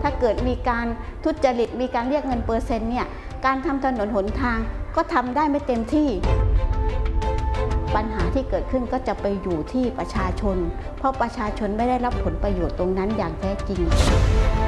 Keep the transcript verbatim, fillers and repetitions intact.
าเกิดมีการทุจริตมีการเรียกเงินเปอร์เซ็นต์เนี่ยการทำถนนหนทางก็ทำได้ไม่เต็มที่ปัญหาที่เกิดขึ้นก็จะไปอยู่ที่ประชาชนเพราะประชาชนไม่ได้รับผลประโยชน์ตรงนั้นอย่างแท้จริง